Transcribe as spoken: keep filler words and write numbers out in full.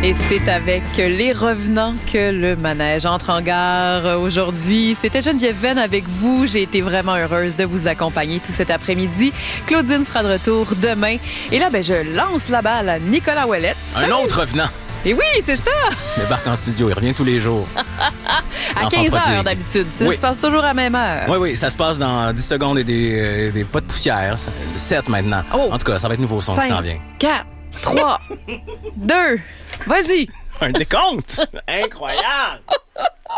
Et c'est avec les revenants que le manège entre en gare aujourd'hui. C'était Geneviève Venn avec vous. J'ai été vraiment heureuse de vous accompagner tout cet après-midi. Claudine sera de retour demain. Et là, ben, je lance la balle à Nicolas Ouellette. Un Salut. Autre revenant. Et oui, c'est ça! Il débarque en studio, il revient tous les jours. À quinze heures d'habitude. Ça oui. se passe toujours à la même heure. Oui, oui, ça se passe dans dix secondes et des, euh, des pas de poussière. sept maintenant. Oh. En tout cas, ça va être nouveau son cinq, qui s'en vient. quatre, trois, deux, vas-y! Un décompte! Incroyable!